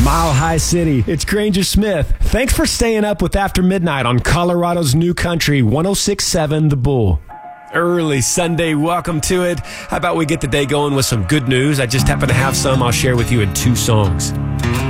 Mile High City, it's Granger Smith. Thanks for staying up with After Midnight on Colorado's New Country 106.7 The Bull. Early Sunday, welcome to it. How about we get the day going with some good news? I just happen to have some I'll share with you in 2 songs.